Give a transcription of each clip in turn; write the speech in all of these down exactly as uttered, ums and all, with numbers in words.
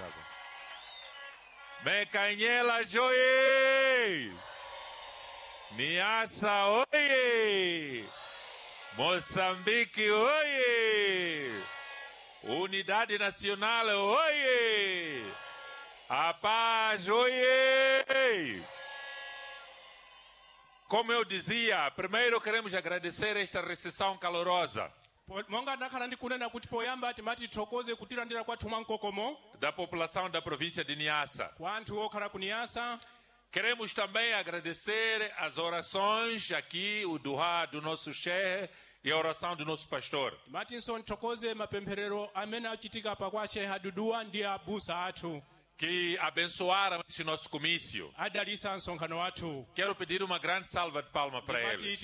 Mekanyelas oye! Niassa oye! Moçambique oye! Unidade Nacional oye! A paz oye! Como eu dizia, primeiro queremos agradecer esta recepção calorosa da população da província de Niassa. Queremos também agradecer as orações aqui, o duá do nosso chefe e a oração do nosso pastor. Que abençoaram esse nosso comício. Quero pedir uma grande salva de palmas para eles.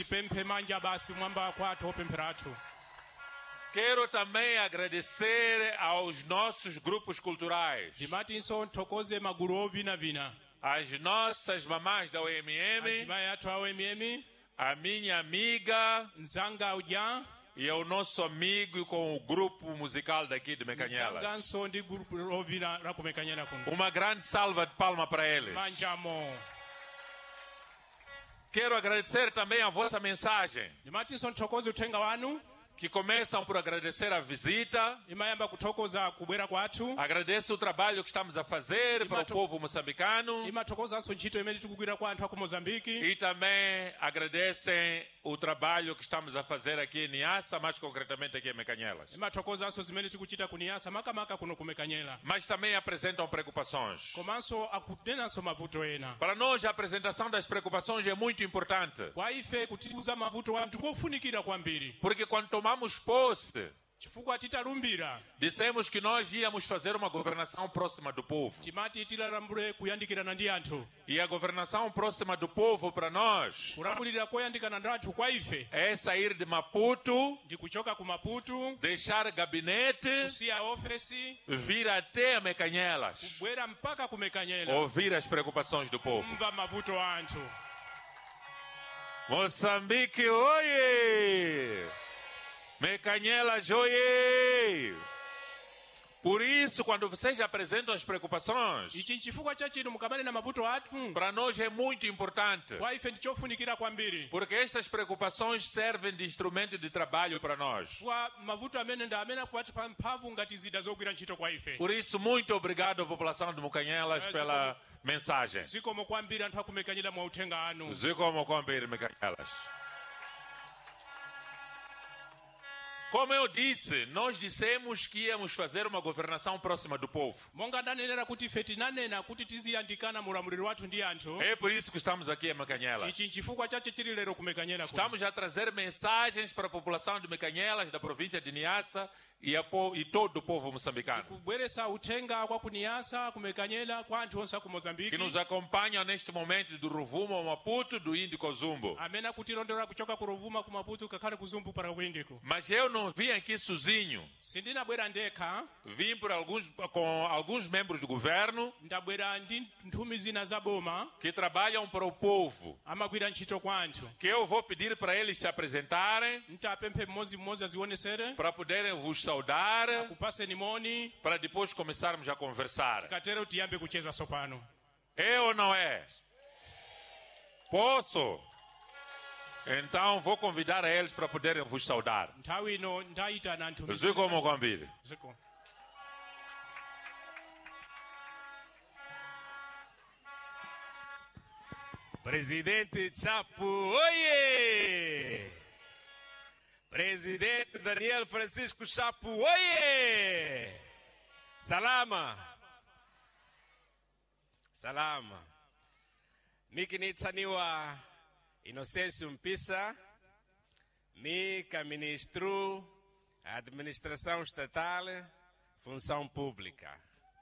Quero também agradecer aos nossos grupos culturais. As nossas mamães da O M M. A minha amiga. E é o nosso amigo com o grupo musical daqui de Mekanyelas. Uma grande salva de palmas para eles. Quero agradecer também a vossa mensagem, que começam por agradecer a visita. Agradeço o trabalho que estamos a fazer para o povo moçambicano. E também agradecem o trabalho que estamos a fazer aqui em Niassa, mais concretamente aqui em Mekanyelas. Mas também apresentam preocupações. Para nós, a apresentação das preocupações é muito importante. Porque quando tomamos posse, dissemos que nós íamos fazer uma governação próxima do povo. E a governação próxima do povo para nós é sair de Maputo, deixar gabinete, vir até a Mekanyelas, ouvir as preocupações do povo. Moçambique, oye! Mekanyelas, oye! Por isso, quando vocês apresentam as preocupações, para nós é muito importante. Porque estas preocupações servem de instrumento de trabalho para nós. Por isso, muito obrigado à população de Mekanyelas pela mensagem. Zikomo kwambiri Mekanyelas. Como eu disse, nós dissemos que íamos fazer uma governação próxima do povo. É por isso que estamos aqui em Mekanyelas. Estamos a trazer mensagens para a população de Mekanyelas, da província de Niassa e, a, e todo o povo moçambicano. Que nos acompanham neste momento do Rovuma ao Maputo, do Índico ao Zumbo. Mas eu não vim aqui sozinho. Vim por alguns, com alguns membros do governo que trabalham para o povo. Que eu vou pedir para eles se apresentarem, para poderem vos saudar, para depois começarmos a conversar. É ou não é? Posso? Então vou convidar a eles para poderem vos saudar. Zikomo kwambiri. Presidente Chapo, oye! Presidente Daniel Francisco Chapo, oye! Salama! Salama! Mikinitaniwa Inocêncio Mpisa, Mica Ministro, Administração Estatal, Função Pública.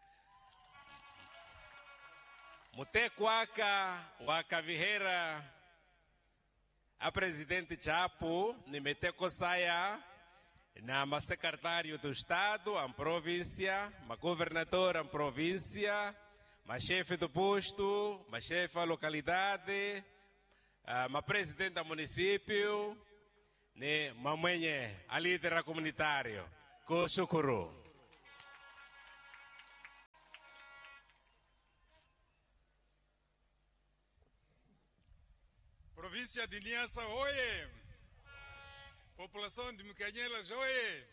Mutekwaka Waka Vihera, a Presidente Chapo, Nimeteko Saia, na ma secretário do Estado, a província, ma governador, a província, ma chefe do posto, ma chefe da localidade, Uh, ma presidente do município, né, mamãe, a líder comunitário, com Socorro. Província de Niassa, oie! População de Mekanyelas, oie!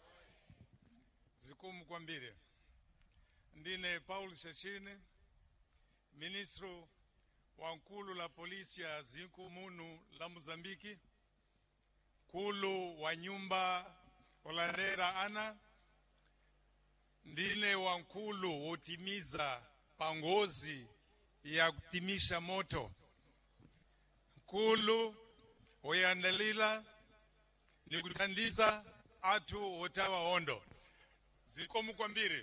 Zikomo Kwambire. Ndine Paulo Shashine, Ministro wa Nkulu la Polícia Zinkumunu la Mozambiki, Kulu wa Nyumba Olandera Ana, ndine wa Nkulu wotimiza pangozi ya kutimisha moto, Nkulu oyandalila ni kutandiza atu otawa ondo. Zikomo Kwambire.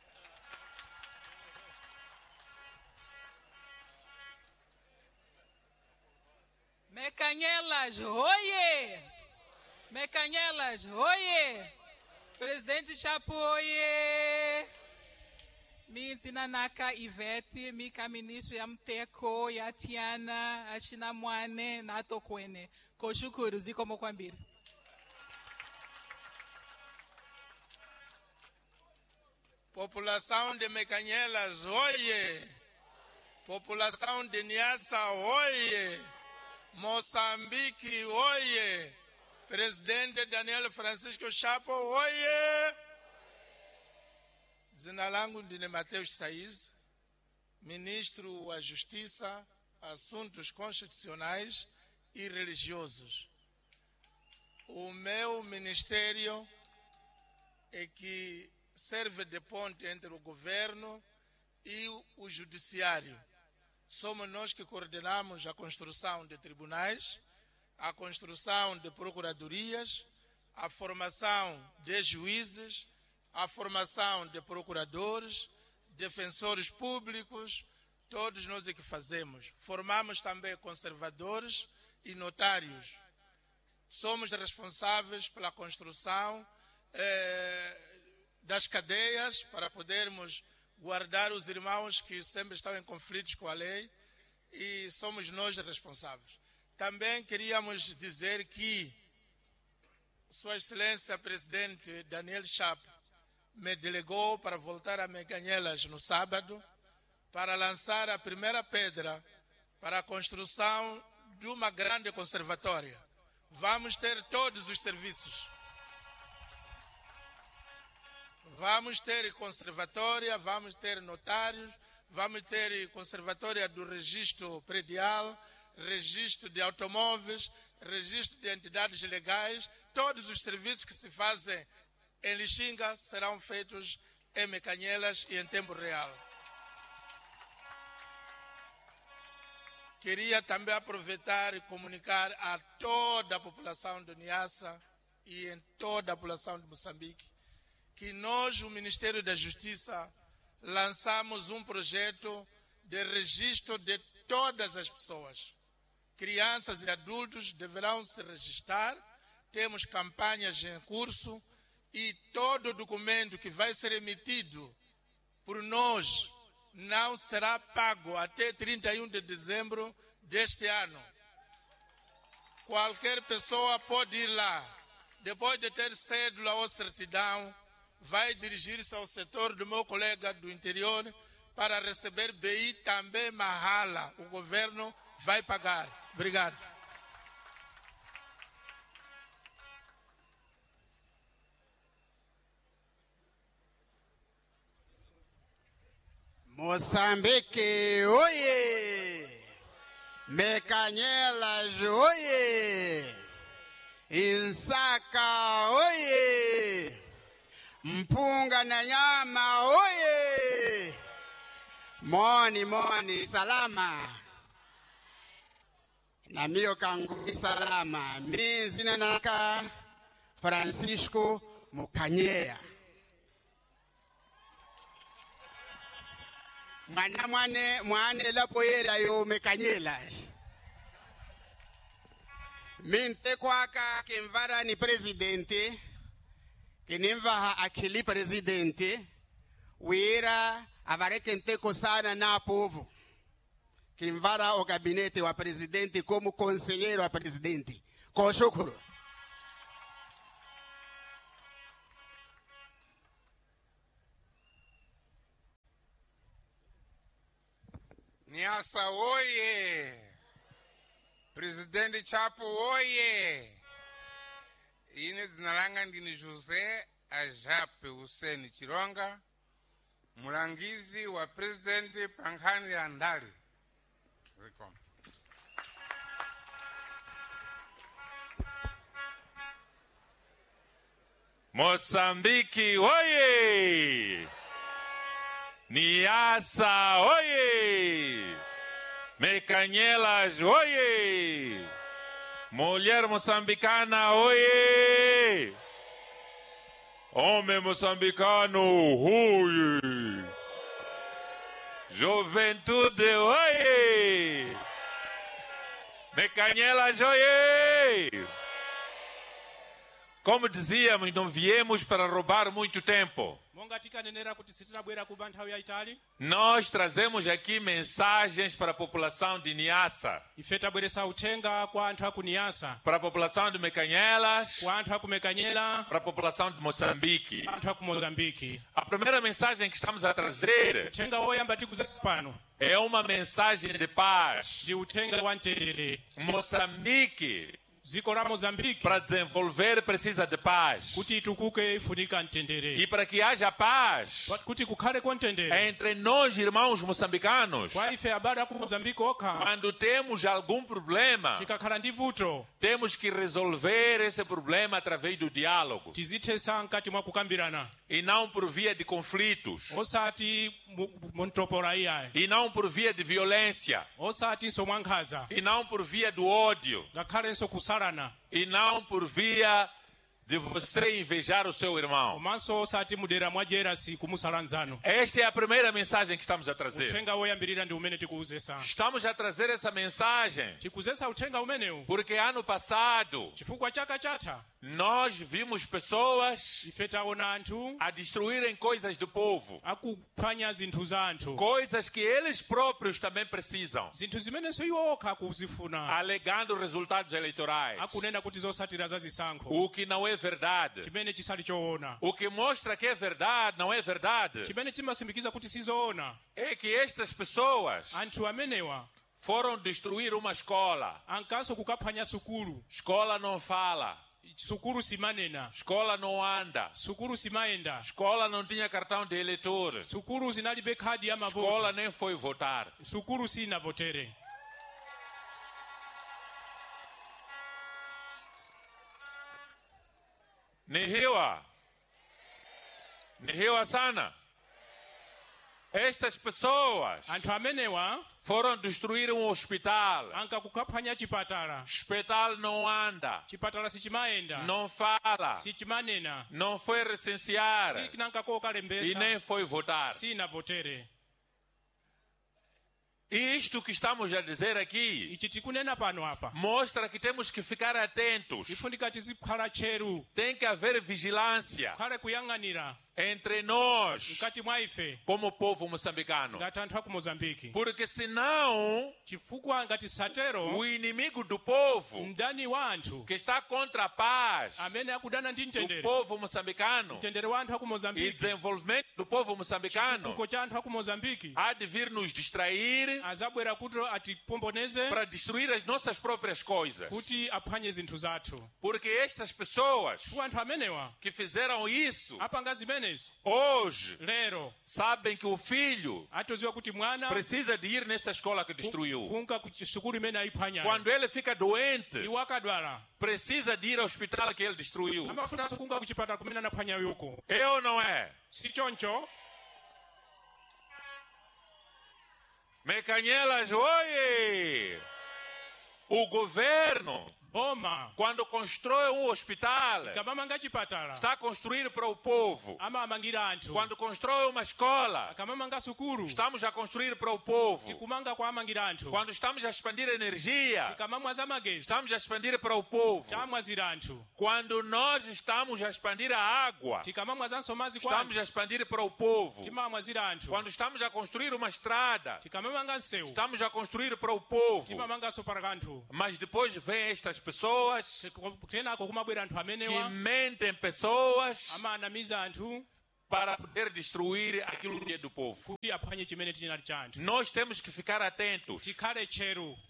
Mekanyelas, oye! Mekanyelas, oye! Presidente Chapo, oye! Minzina naka Ivete, mika ministro ya Mteko, ya Tiana, Ashina Mwane, na Tokwene. Koshukuru, Zikomo Kwambire. População de Mekanyelas, oye! População de Niassa, oye! Moçambique, oye! Presidente Daniel Francisco Chapo, oye! Jina langu ndine Mateus Saiz, Ministro wa Justiça, Assuntos Constitucionais e Religiosos. O meu ministério é que serve de ponte entre o governo e o judiciário. Somos nós que coordenamos a construção de tribunais, a construção de procuradorias, a formação de juízes, a formação de procuradores, defensores públicos, todos nós é que fazemos. Formamos também conservadores e notários. Somos responsáveis pela construção eh, das cadeias para podermos guardar os irmãos que sempre estão em conflitos com a lei, e somos nós responsáveis. Também queríamos dizer que Sua Excelência Presidente Daniel Chapo me delegou para voltar a Mekanyelas no sábado para lançar a primeira pedra para a construção de uma grande conservatória. Vamos ter todos os serviços. Vamos ter conservatória, vamos ter notários, vamos ter conservatória do registro predial, registro de automóveis, registro de entidades legais. Todos os serviços que se fazem em Lixinga serão feitos em Mekanyelas e em tempo real. Queria também aproveitar e comunicar a toda a população de Niassa e em toda a população de Moçambique que nós, o Ministério da Justiça, lançamos um projeto de registro de todas as pessoas. Crianças e adultos deverão se registrar. Temos campanhas em curso e todo documento que vai ser emitido por nós não será pago até trinta e um de dezembro deste ano. Qualquer pessoa pode ir lá, depois de ter cédula ou certidão, vai dirigir-se ao setor do meu colega do interior para receber B I também mahala. O governo vai pagar. Obrigado. Moçambique, oye! Mekanyelas, oye! Insaka, oye! Mpunga na nyama, oye! Moni, moni, salama! Na mio kangu salama, mi zina naka Francisco Mukanyea. Mwana mwane mwane la poera yo Mekanyelas. Minte kwaka kimvara ni presidente, kinimva akili presidente, wira avareke nteko sana na povo. Kimvara o gabinete wa presidente como conselheiro wa presidente. Koshukuru. Niassa, oye! Presidente Chapo oye! Ine dzina langa ndini José Ajape Hussein Chironga, mulangizi wa presidenti pankhani ya ndale. Zikomo. Moçambique, oye! Niassa, oye! Mecanhelas, oye! Mulher moçambicana, oye! Homem moçambicano, oye! Juventude, oye! Mecanhelas, oye! Como dizíamos, não viemos para roubar muito tempo. Nós trazemos aqui mensagens para a população de Niassa, para a população de Mecanhelas, para a população de Moçambique. A primeira mensagem que estamos a trazer é uma mensagem de paz. Moçambique, para desenvolver precisa de paz. E para que haja paz entre nós, irmãos moçambicanos, quando temos algum problema, temos que resolver esse problema através do diálogo e não por via de conflitos e não por via de violência e não por via do ódio e não por via de você invejar o seu irmão. Esta é a primeira mensagem que estamos a trazer. Estamos a trazer essa mensagem porque ano passado nós vimos pessoas a destruírem coisas do povo, coisas que eles próprios também precisam, alegando resultados eleitorais, o que não é verdade. O que mostra que é verdade não é verdade é que estas pessoas foram destruir uma escola. Escola não fala, escola não anda, escola não tinha cartão de eleitor, escola nem foi votar. Nihiwa, Nihiwa sana. Estas pessoas foram destruir um hospital. Hospital não anda, não fala, não foi recensear e nem foi votar. E isto que estamos a dizer aqui mostra que temos que ficar atentos. Tem que haver vigilância entre nós como povo moçambicano, porque senão o inimigo do povo que está contra a paz do povo moçambicano e desenvolvimento do povo moçambicano há de vir nos distrair para destruir as nossas próprias coisas, porque estas pessoas que fizeram isso hoje sabem que o filho precisa de ir nessa escola que destruiu. Quando ele fica doente, precisa de ir ao hospital que ele destruiu. É ou não é? Mecanhelas, oye! O governo, quando constrói um hospital, está a construir para o povo. Quando constrói uma escola, estamos a construir para o povo. Quando estamos a expandir energia, estamos a expandir para o povo. Quando nós estamos a expandir a água, estamos a expandir para o povo. Quando estamos a construir uma estrada, estamos a construir para o povo. Mas depois vem estas pessoas que mentem pessoas para poder destruir aquilo que é do povo. Nós temos que ficar atentos.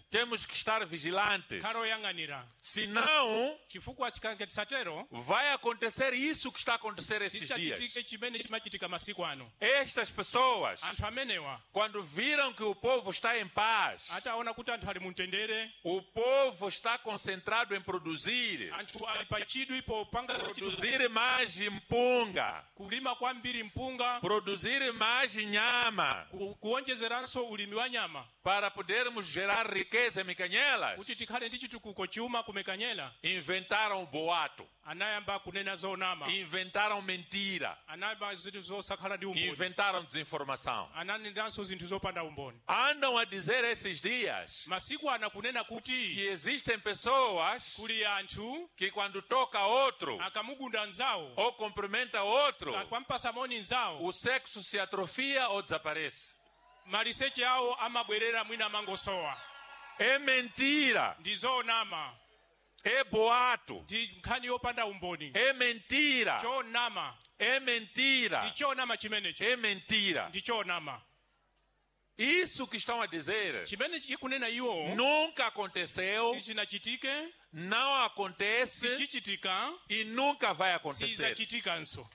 Temos que estar vigilantes. karo yanganira Senão, chifukwa chikangetsatero vai acontecer isso que está a acontecer esses dias. chichachitike chimene chimachitika masiku ano. Estas pessoas, Anthu amenewa quando viram que o povo está em paz, ataona kuti anthu ali mumtendere, o povo está concentrado em produzir, anthu ali pachidwi popanga produzir mais mpunga, kulima kwambiri mpunga, produzir mais nyama, ku- kuonjezeranso ulimi wa nyama para podermos gerar riqueza em Mekanyelas, kuti tikhale ndi chitukuko chuma kumekanyela. inventaram boato, Anayamba kunena zonama, inventaram mentira, anayamba zinthu zosakhala ndi umboni, inventaram desinformação. ananendanso zinthu zopanda umboni. Andam a dizer esses dias Masiku ana kunena kuti que existem pessoas kuli anthu que quando toca outro akamugunda nzawo ou cumprimenta outro, akampasa moni nzawo, o sexo se atrofia ou desaparece. maliseche awo amabwerera mwina mangosowa. É mentira, Ndi zonama, é boato, ndi nkhani yopanda umboni, é mentira, chonama, é mentira, ndi chonama chimenecho, é mentira. ndi chonama. Isso que estão a dizer Chimene chikunena iwo nunca aconteceu, sichinachitike, não acontece sichichitika, e nunca vai acontecer. sizachitikanso.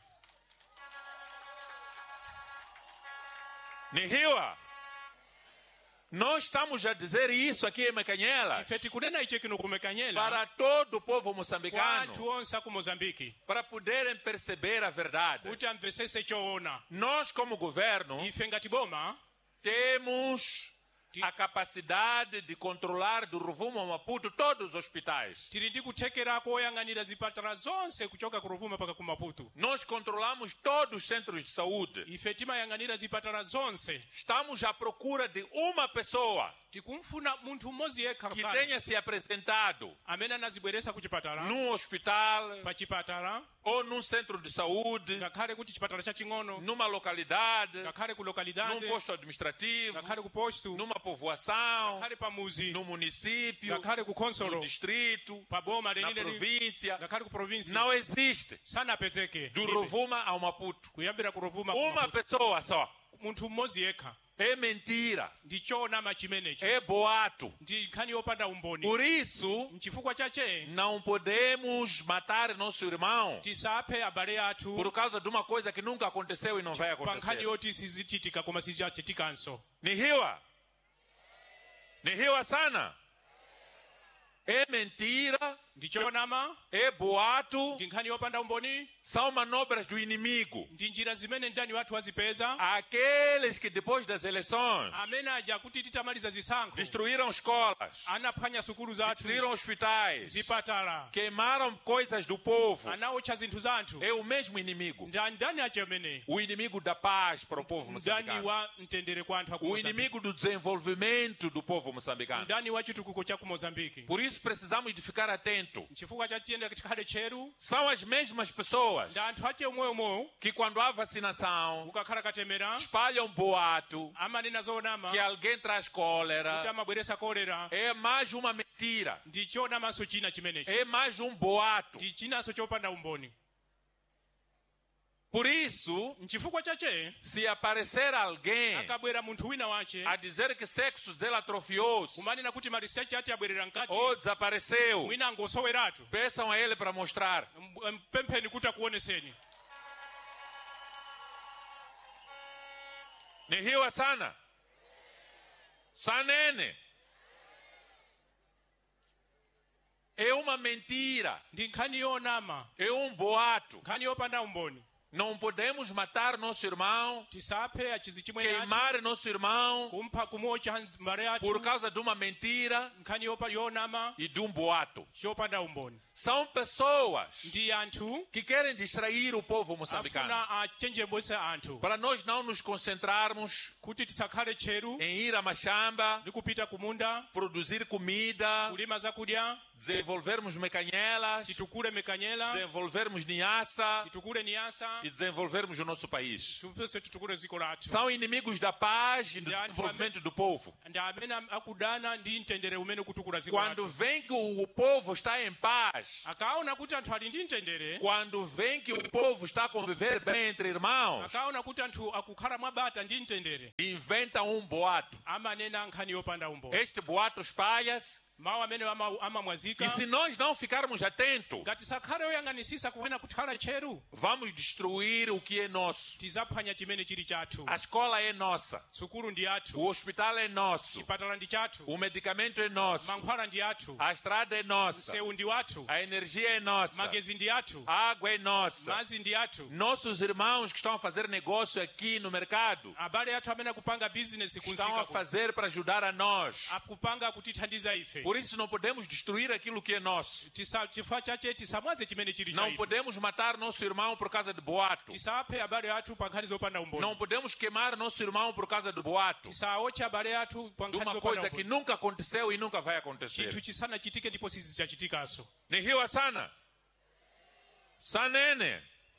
Nihiwa, nós estamos a dizer isso aqui em Mekanyelas Ife tikunena iche kino kumekanyela para todo o povo kwa moçambicano, anthu onse aku Mozambiki para poderem perceber a verdade. kuti amvesese choona. Nós, como governo, Ife ngati boma temos a capacidade de controlar do Rovuma ao Maputo todos os hospitais. tili ndi kuthekera koyang'anira zipatala zonse kuchoka ku Rovuma mpaka ku Maputo. Nós controlamos todos os centros de saúde. Ife timayang'anira zipatala zonse. Estamos à procura de uma pessoa Tikumfuna munthu mmodzi yekha que kukhala tenha se apresentado amene anazibweresa ku chipatala, num hospital pa chipatala, ou num centro de saúde, ngakhale kuti chipatala chaching'ono, numa localidade, ngakhale ku num lokalidade, posto administrativo, ngakhale ku posto, numa povoação, ngakhale pa muzi, no município, ngakhale ku no konsolo, distrito, pa boma na lenileni, província. ngakhale ku provinsi, Não existe sanapezeke do Rovuma ao Maputo kuyambira ku Rovuma ku uma Maputo. pessoa só. Munthu mmodzi yekha. É mentira, Ndi chonama chimenecho, é boato. ndi nkhani yopanda umboni. Por isso, Nchifukwa chache não podemos matar nosso irmão tisaphe abale athu por causa de uma coisa que nunca aconteceu e não vai pa nkhani acontecer. yoti sizichitika koma sizichitikanso. Nihiwa, Nihiwa sana. É mentira, Ndi chonama, é boato, ndi nkhani yopanda umboni, são manobras do inimigo. ndi njira zimene ndani wathu wazipeza, Aqueles que depois das eleições amene aja kuti titamaliza zisankho destruíram escolas, anaphwanya sukulu zathu, destruíram hospitais, zipatala, queimaram coisas do povo. anaotcha zinthu za anthu. É o mesmo inimigo. Ndi ndani aja amene, O inimigo da paz para o povo ndani moçambicano. wa mtendere kwa anthu aku O Mozambiki, inimigo do desenvolvimento do povo moçambicano. ndani wa chitukuko cha ku Mozambiki. Por isso precisamos de ficar atento. Chifukwa cha tiyenda tikhale tcheru, São as mesmas pessoas ndi anthu ache omweomwe que quando há vacinação ukakhala katemera espalham boato amanena zonama que alguém traz kuti cólera. amabweresa kolera. É mais uma mentira. Ndi chonamanso china chimenechi, É mais um boato. ndi chinanso chopanda umboni. Por isso, Nchifukwa chache se aparecer alguém akabwera munthu wina wache a dizer que sexo dele atrofiou-se kumanena kuti maliseche ati abwerera mkati ou desapareceu, mwina angosoweratu, peçam a ele para mostrar. M- mpempheni kuti akuoneseni. Nihiwa sana. Sanene. É uma mentira. Ndi nkhani yonama, É um boato. nkhani yopanda umboni. Não podemos matar nosso irmão, Tisaphe achizi chimwe yacho, queimar nosso irmão kumpha kumocha mbale athu, por causa de uma mentira nkhani yopa yonama, e de um boato. chopanda umboni. São pessoas Ndi anthu que querem distrair o povo moçambicano. afuna achenjembwese anthu Para nós não nos concentrarmos kuti tisakhale tcheru em ir a mashamba, ndi kupita kumunda produzir comida, kulima zakudya, desenvolvermos Mecanhelas, titukule Mekanyela, desenvolvermos Niassa titukule Niassa, e desenvolvermos o nosso país. tupese titukule ziko lathu. São inimigos da paz e do desenvolvimento do povo. Ndi amene akudana ndi mtendere umene kutukula ziko Quando lathu. vem que o povo está em paz, Akaona kuti anthu ali ndi mtendere, quando vem que o povo está a conviver bem entre irmãos, akaona kuti anthu akukhala mwabata ndi mtendere, inventa um boato. amanena nkhani yopanda umbo. Este boato espalha-se Mawu amene ama- amamwazika. e se nós não ficarmos atentos, Ngati sakhale oyang'anisisa kuwena kukhala tcheru, vamos destruir o que é nosso. tizaphwanya chimene chili chathu. A escola é nossa, Sukulu ndi athu, o hospital é nosso, chipatala ndi chathu, o medicamento é nosso, mankhwala ndi athu, a estrada é nossa, msewu ndi wathu, a energia é nossa, magezi ndi athu, a água é nossa. madzi ndi athu. Nossos irmãos que estão a fazer negócio aqui no mercado Abale athu amene akupanga business estão a kunsika, fazer para ajudar a nós. akupanga kutithandiza ife. Por isso não podemos destruir aquilo que é nosso. Tisa- chifukwa chache tisamwaze chimene chili cha Não ife. podemos matar nosso irmão por causa de boato. Tisaphe abale athu pa nkhani zopanda umboni. Não podemos queimar nosso irmão por causa do boato. Tisaotche abale athu pa De nkhani uma zopanda coisa que umboni. nunca aconteceu e nunca vai acontecer. Chinthu chisanachitike ndipo sizichachitikaso. Ni hiyo sana. Sanene.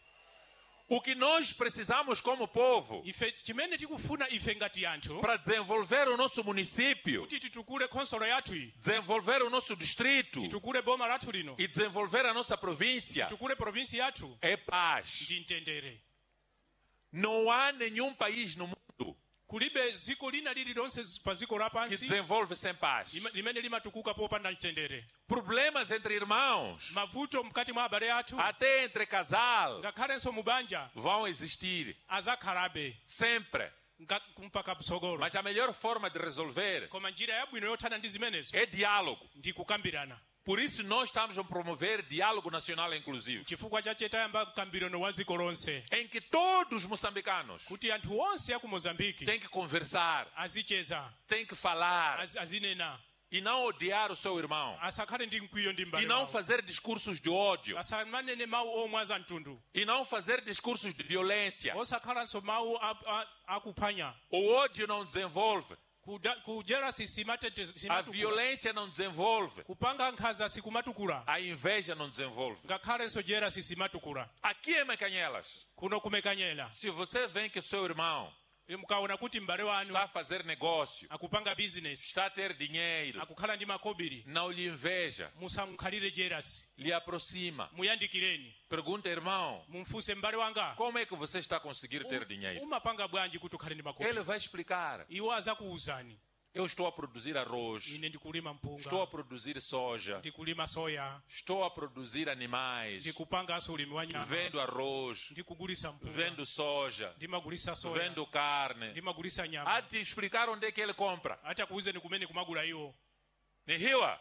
O que nós precisamos como povo Ife chimene tikufuna ife ngati anthu, para desenvolver o nosso município, kuti titukule konsolo yathu iyi, desenvolver o nosso distrito titukule boma lathu lino, e desenvolver a nossa província titukule provinsi yathu, é paz. ndi mtendere. Não há nenhum país no mundo Kulibe ziko lina lililonse pa ziko que lapansi desenvolve sem paz. lima- limene limatukuka popanda mtendere. Problemas entre irmãos, Mavuto mkati mwa abale athu, até entre casal, ngakhalenso mubanja, vão existir azakhalabe sempre. nga- mpaka msogolo. Mas a melhor forma de resolver Koma njira yabwino yothana ndi zimenezo é diálogo. ndi kukambirana. Por isso nós estamos a promover diálogo nacional inclusivo, Chifukwa chache tayamba mkambirano wa ziko lonse, em que todos os moçambicanos kuti anthu onse aku Mozambiki têm que conversar, azicheza, têm que falar az- azinena, e não odiar o seu irmão asakhale ndi mkwiyo ndi e mbale não wawo. fazer discursos de ódio Asamanene mawu omwaza mtundu, e não fazer discursos de violência. osakhalanso mawu a- a- akuphwanya. O ódio não desenvolve, Kuda- kujerasi simatete- a simatukula. violência não desenvolve, Kupanga nkhaza sikumatukula, a inveja não desenvolve. ngakhalenso jerasi simatukula. Aqui em Mecanhelas, Kuno kumekanyela, se você vê que seu irmão mukaona kuti m'bale wanu está a fazer negócio, akupanga business, está a ter dinheiro, akukhala ndi makobiri, não lhe inveja, musamukhalire jerasi, lhe aproxima. muyandikireni, Pergunta, irmão, mumfunse m'bale wanga, como é que você está a conseguir ter dinheiro? umapanga bwanji kuti ukhale ndi Ele makobiri. vai explicar. Iwo azakuwuzani, Eu estou a produzir arroz, ine ndikulima estou a mpunga, produzir soja, ndikulima soya, estou a produzir animais, ndikupanganso ulimi wa nyama, vendo arroz, ndikugulisa mpunga, vendo soja, ndimagulisa soya, vendo carne. ndimagulisa Há nyama. de explicar onde é que ele compra. Acha kuwuzeni kumene kumagula iwo. Nihiwa.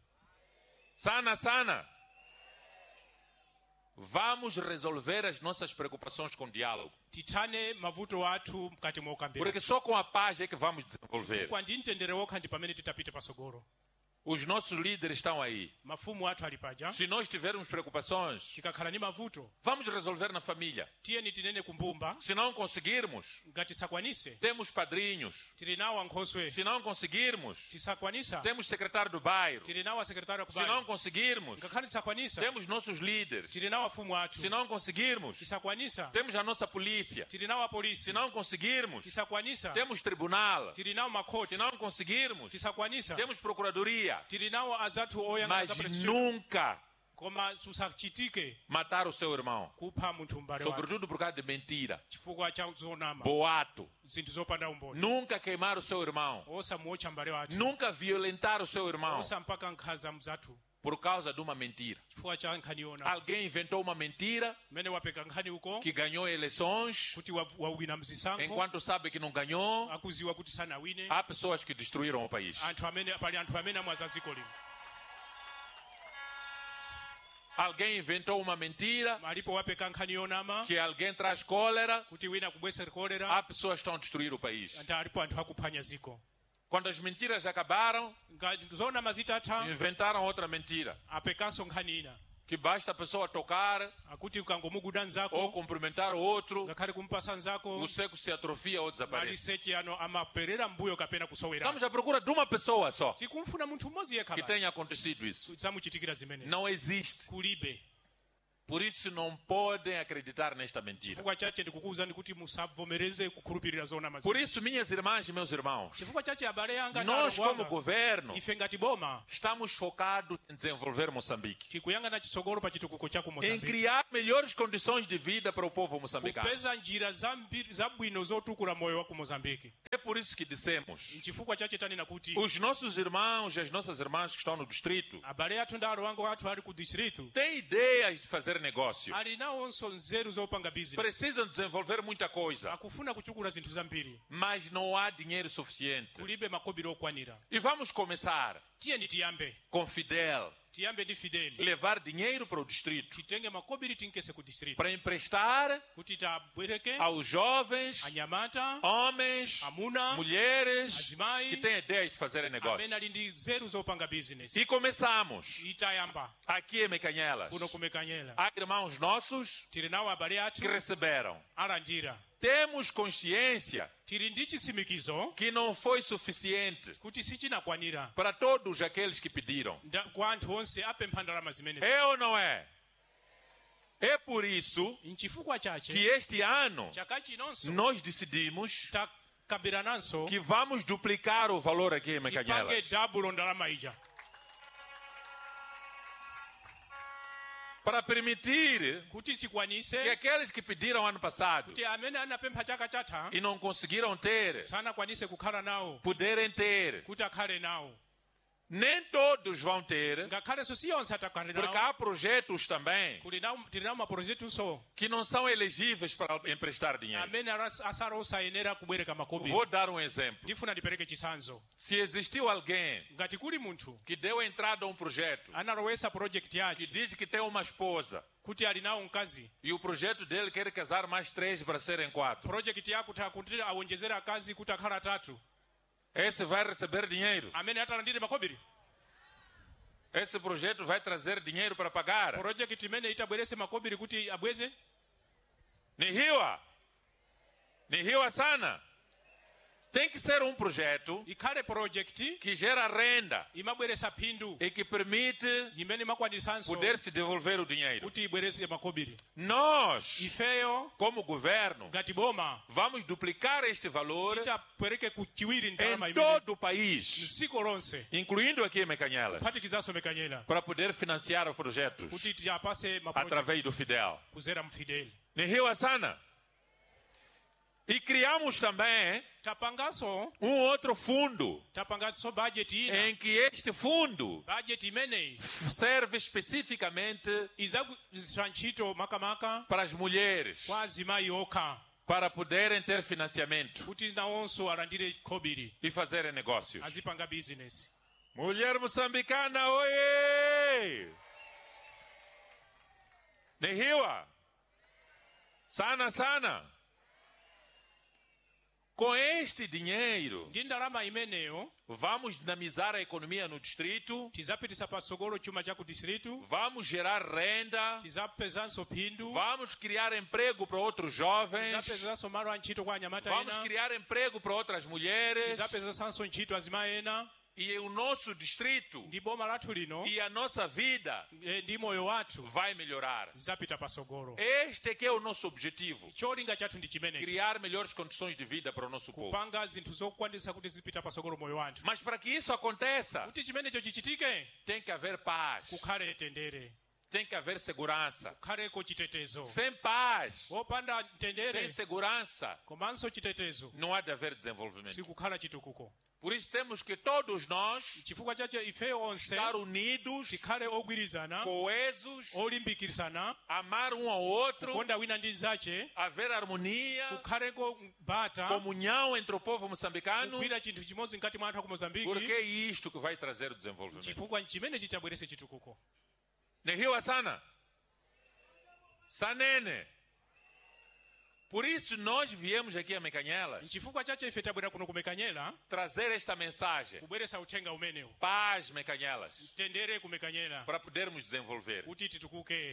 Sana, sana. Vamos resolver as nossas preocupações com diálogo. Tithane mavuto athu mkati mwa ukambira. Porque só com a paz é que vamos desenvolver. Kwa ndi mtendere wokha ndi pamene titapita pasogolo. Os nossos líderes estão aí. Mafumu athu ali paja. Se nós tivermos preocupações, Tikakhala ndi mavuto, vamos resolver na família. tiyeni tinene kumbumba, Se não conseguirmos, ngati sakwanise, temos padrinhos. tili nawo ankhoswe. Se não conseguirmos, Tisakwanisa, temos secretário do bairro. tili nawo asekretari Se não akubayi. conseguirmos, Ngakhale tisakwanisa, temos nossos líderes. tili nawo afumu athu. Se não conseguirmos, Tisakwanisa, temos a nossa polícia. tili nawo Se apolisi. não conseguirmos, Tisakwanisa, temos tribunal. tili nawo makhoti. Se não conseguirmos, Tisakwanisa, temos procuradoria. tili nawo azathu oyang'ana Mas za presidenti. nunca Koma susachitike matar o seu irmão. kupha munthu m'bale wake Sobretudo por causa de mentira. chifukwa cha zonama, Boato. zinthu zopanda umboni. Nunca queimar o seu irmão. Osamuotcha m'bale wathu, Nunca violentar o seu irmão. osampaka nkhaza mzathu Por causa de uma mentira. chifukwa cha nkhani yona. Alguém inventou uma mentira Mmene wapeka nkhani uko que ganhou eleições, kuti wa- wawina mzisankho, enquanto sabe que não ganhou. akuziwa kuti sanawine. Há pessoas que destruíram o país. Anthu amene pali anthu amene amwaza dziko lino. Alguém inventou uma mentira Alipo wapeka nkhani yonama que alguém traz cólera. kuti wina kubwesera kolera, Há pessoas que estão a destruir o país. anta alipo anthu akuphwanya ziko. Quando as mentiras acabaram, Nga- zonama zitatha, inventaram outra mentira. apekanso nkhani ina. que basta a pessoa tocar akuti ukangomuguda nzako ou cumprimentar o outro, ngakhale kumpasa nzako o seco se atrofia ou desaparece. maliseche ano amaperera mbuyo kapena kusowera. Estamos à procura de uma pessoa só tikumfuna munthu mmodzi yekha que basi tenha acontecido isso. zamuchitikira zimenezi. Não existe. kulibe. Por isso não podem acreditar nesta mentira. chifukwa chache ndikukuwuzani kuti musavomereze kukhulupirira zona Por mazina. isso, minhas irmãs e meus irmãos, chifukwa chache abale yanga nós nalo como wanga, governo ife ngati boma estamos focados em desenvolver Moçambique, tikuyang'ana chitsogolo pa chitukuko cha ku em Mozambique. criar melhores condições de vida para o povo moçambicano. kupeza njira zambiri zabwino zotukula moyo wa ku Mozambique. É por isso que dissemos, chifukwa chache tanena kuti os nossos irmãos e as nossas irmãs que estão no distrito abale athu ndi alongo athu ali ku distrito têm ideias de fazer negócio, ali nawonso nzeru zopanga business, precisam desenvolver muita coisa, akufuna kuchukula zinthu zambiri, mas não há dinheiro suficiente. kulibe makobiri okwanira. E vamos começar tiyeni tiyambe com Fidel, tiyambe ndi Fidel levar dinheiro para o distrito, titenge makobiri tinkese ku district para emprestar kuti tabwereke aos jovens, anyamata homens, amuna mulheres azimai que têm ideias de fazerem amene negócio. ali ndi nzeru zopanga business. E começamos itayamba aqui em Mecanhelas. kuno kumekanyela Há irmãos nossos tili nawo abale athu que receberam. alandira. Temos consciência tili ndi chitsimikizo que não foi suficiente kuti sichinakwanira para todos aqueles que pediram. nda- kwa anthu onse apempha ndalama zimenezi. É ou não é? É por isso nchifukwa chache que este ano chaka chinonso nós decidimos takabirananso que vamos duplicar o valor aqui em tipange Mecanhelas. dabulo ndalama ija Para permitir kuti que chikwanise aqueles que pediram ano passado kuti amene anapempha chaka chatha e não conseguiram ter, sanakwanise kukhala nawo puderem ter. kuti akhale nawo. Nem todos vão ter, ngakhalenso si yonse atakhale porque nawo há projetos também kuli nawo tili nawo maprojetunso que não são elegíveis para emprestar dinheiro. amene aras- asala osayenera kubwereka makobiri. Vou dar um exemplo. ndifuna ndipereke chisanzo. Se existiu alguém ngati kuli munthu que deu entrada a um projeto analowesa project que yace diz que tem uma esposa kuti ali nawo mkazi, e o projeto dele quer casar mais três para serem quatro, project yakuti akuti awonjezera akazi kuti akhala atatu, esse vai receber dinheiro. amene atalandire makobiri. Esse projeto vai trazer dinheiro para pagar. project imene itabwerese makobiri kuti abweze. Nihiwa. Nihiwa sana. Tem que ser um projeto ikhale project que gera renda imabweresa phindu e que permite imene imakwanisanso poder se devolver o dinheiro. kuti ibwerese makobiri. Nós, ifeyo como governo, ngati boma vamos duplicar este valor titapereke ku chiwiri ndalama em imene todo o país, mdziko lonse incluindo aqui em Mecanhelas, kuphatikizaso Mekanyelas para poder financiar os projetos kuti tiyapase maproject através do Fidel. kuzera mfideli. Nihiwa sana. E criamos também tapangaso um outro fundo tapangaso budget ina em que este fundo budget imeneyi serve especificamente izagwiritsa ntchito makamaka para as mulheres, kwa azimayi okha para poderem ter financiamento kuti nawonso alandire kobiri e fazerem negócios. azipanga business. Mulher moçambicana, oiê! Nihiwa, sana sana. Com este dinheiro, ndi ndalama imeneyo vamos dinamizar a economia no distrito, tizapitisa patsogolo chuma cha ku distritu, vamos gerar renda, tizapezanso phindu, vamos criar emprego para outros jovens, tizapezanso malo a ntchito kwa anyamata vamos ena, criar emprego para outras mulheres, tizapezanso ntchito azimayi ena. e o nosso distrito ndi boma lathu lino e a nossa vida eh, ndi moyo wathu vai melhorar. zizapita patsogolo. Este que é o nosso objetivo, cholinga chathu ndi chimenechi, criar melhores condições de vida para o nosso povo. kupanga zinthu zokwanisa kuti zipita patsogolo moyo wathu. Mas para que isso aconteça, kuti chimenecho chichitike tem que haver paz, kukhale tendere, tem que haver segurança. kukhaleko chitetezo. Sem paz, wopanda tendere sem segurança, komanso chitetezo não há de haver desenvolvimento. sikukhala chitukuko. Por isso temos que todos nós chifukwa chache ifeyo onse estar unidos, tikhale ogwirizana, coesos, olimbikisana, amar um ao outro, kukonda wina ndi zache, haver harmonia, kukhaleko bata, comunhão entre o povo moçambicano, kugwira chinthu chimodzi mkati mwa anthu aku porque Mozambiki, é isto que vai trazer o desenvolvimento. chifukwa chimenechi chabwerese chitukuko. Nihiwa sana. Sanene. Por isso nós viemos aqui a Mekanyelas nchifukwa chache ife tabwera kuno ku Mekanyela trazer esta mensagem. kubweresa uthenga umenewu. Paz, Mekanyelas, Mtendere ku Mekanyela para podermos desenvolver. kuti titukuke.